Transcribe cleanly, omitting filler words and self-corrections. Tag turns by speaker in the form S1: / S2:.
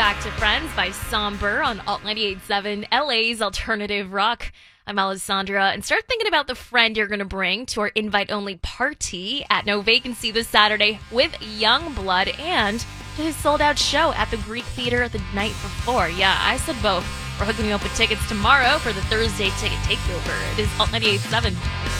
S1: back to Friends by Somber on Alt 98.7, LA's alternative rock. I'm Alessandra, and start thinking about the friend you're going to bring to our invite-only party at No Vacancy this Saturday with Youngblood and to his sold-out show at the Greek Theater the night before. Yeah, I said both. We're hooking you up with tickets tomorrow for the Thursday ticket takeover. It is Alt 98.7.